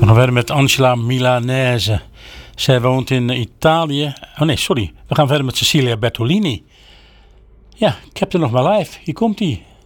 gaan verder met Angela Milanese. Zij woont in Italië. Oh nee, sorry. We gaan verder met Cecilia Bertolini. Ja, ik heb er nog maar live. Hier komt ie.